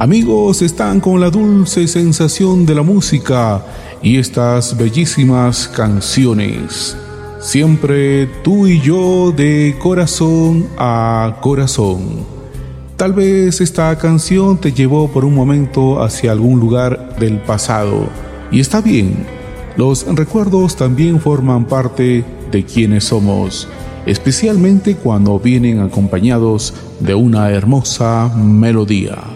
Amigos, están con la dulce sensación de la música y estas bellísimas canciones. Siempre tú y yo de corazón a corazón. Tal vez esta canción te llevó por un momento hacia algún lugar del pasado. Y está bien, los recuerdos también forman parte de quienes somos, especialmente cuando vienen acompañados de una hermosa melodía.